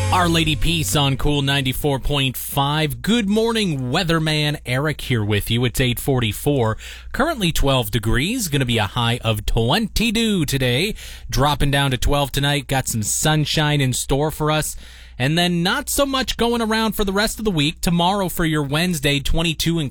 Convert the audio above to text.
Our Lady Peace on Cool 94.5. Good morning, weatherman Eric here with you. It's 8:44. Currently 12 degrees. Going to be a high of 22 today. Dropping down to 12 tonight. Got some sunshine in store for us. And then not so much going around for the rest of the week. Tomorrow for your Wednesday, 22 and